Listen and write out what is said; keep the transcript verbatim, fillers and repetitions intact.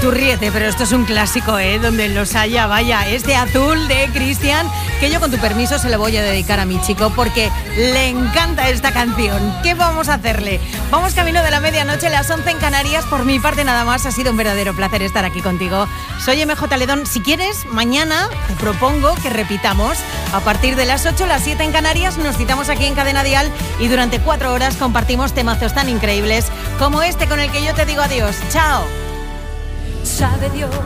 Tú ríete, pero esto es un clásico, ¿eh? Donde los haya, vaya. Este Azul de Cristian, que yo con tu permiso se lo voy a dedicar a mi chico porque le encanta esta canción. ¿Qué vamos a hacerle? Vamos camino de la medianoche, las once en Canarias. Por mi parte nada más, ha sido un verdadero placer estar aquí contigo. Soy M J Ledón. Si quieres, mañana te propongo que repitamos. A partir de las ocho, las siete en Canarias, nos citamos aquí en Cadena Dial y durante cuatro horas compartimos temazos tan increíbles como este con el que yo te digo adiós. ¡Chao! Sabe Dios.